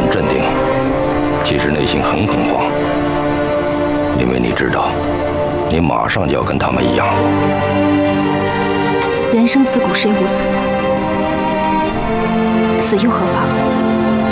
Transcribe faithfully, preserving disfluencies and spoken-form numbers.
很镇定，其实内心很恐慌，因为你知道，你马上就要跟他们一样。 人生自古谁无死？死又何妨？